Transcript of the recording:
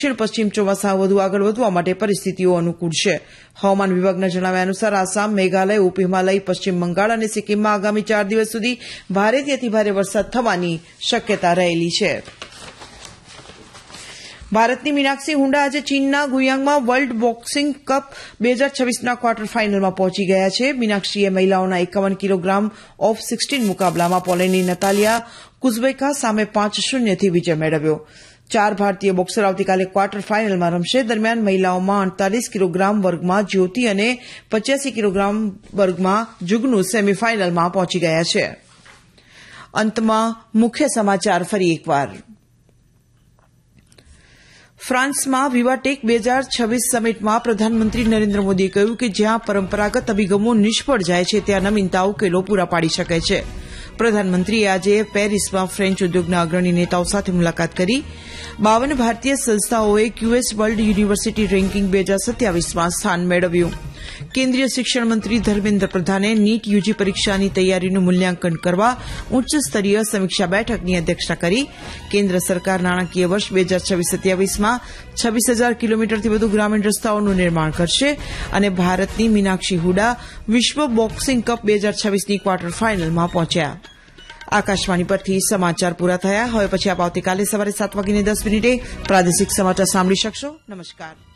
દક્ષિણ પશ્ચિમ ચોમાસા વધુ આગળ વધવા માટે પરિસ્થિતિઓ અનુકૂળ છે. હવામાન વિભાગના જણાવ્યા અનુસાર આસામ, મેઘાલય, ઉપ હિમાલય, પશ્ચિમ બંગાળ અને સિક્કિમમાં આગામી 4 દિવસ સુધી ભારેથી અતિભારે વરસાદ થવાની શક્યતા રહેલી છે. ભારતની મીનાક્ષી હુડા આજે ચીનના ગુયાંગમાં વર્લ્ડ બોક્સિંગ કપ 2026ના ક્વાર્ટર ફાઇનલમાં પહોંચી ગયા છે. મીનાક્ષીએ મહિલાઓના 51 કિલોગ્રામ ઓફ 16 મુકાબલામાં પોલેન્ડની નતાલિયા કુઝબેકા સામે 5-0થી વિજય મેળવ્યો. 4 ભારતીય બોક્સર આવતીકાલે ક્વાર્ટર ફાઇનલમાં રમશે. દરમિયાન મહિલાઓમાં 48 કિલોગ્રામ વર્ગમાં જ્યોતિ અને 85 કિલોગ્રામ વર્ગમાં જુગનુ સેમીફાઇનલમાં પહોંચી ગયા છે. અંતમાં મુખ્ય સમાચાર ફરી એકવાર. ફ્રાન્સમાં વિવાટેક 2026 સમિટમાં પ્રધાનમંત્રી નરેન્દ્ર મોદીએ કહ્યું કે જ્યાં પરંપરાગત અભિગમો નિષ્ફળ જાય છે ત્યાં નવીનતા ઉકેલો પૂરા પાડી શકે છે. પ્રધાનમંત્રીએ આજે પેરિસમાં ફ્રેન્ચ ઉદ્યોગના અગ્રણી નેતાઓ સાથે મુલાકાત કરી. 52 ભારતીય સંસ્થાઓએ ક્યુએસ વર્લ્ડ યુનિવર્સિટી રેન્કિંગ 2027માં સ્થાન મેળવ્યું. કેન્દ્રીય શિક્ષણ મંત્રી ધર્મેન્દ્ર પ્રધાને નીટ યુજી પરીક્ષાની તૈયારીનું મૂલ્યાંકન કરવા ઉચ્ચ સ્તરીય સમીક્ષા બેઠકની અધ્યક્ષતા કરી. કેન્દ્ર સરકાર નાણાકીય વર્ષ 2026-27માં 26,000 કિલોમીટરથી વધુ ગ્રામીણ રસ્તાઓનું નિર્માણ કરશે અને ભારતની મીનાક્ષી હુડા વિશ્વ બોક્સિંગ કપ 2026ની ક્વાર્ટર ફાઇનલમાં પહોંચ્યા. આકાશવાણી પરથી સમાચાર પૂરા થયા. હવે પછી આપ આવતીકાલે સવારે 7:10 પ્રાદેશિક સમાચાર સાંભળી શકશો. નમસ્કાર.